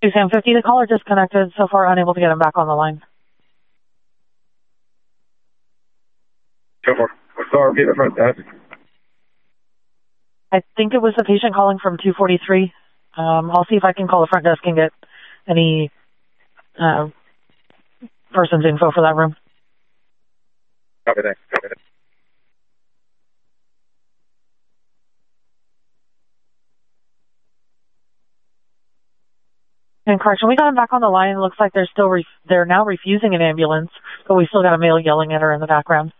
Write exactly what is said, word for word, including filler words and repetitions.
Sam fifty, the caller disconnected. So far, unable to get him back on the line. Go for it. Sorry, repeat the front desk. I think it was the patient calling from two forty-three. Um, I'll see if I can call the front desk and get any uh, person's info for that room. Copy, thanks. Copy, thanks. And correction, we got him back on the line. It looks like they're still re- they're now refusing an ambulance, but we still got a male yelling at her in the background.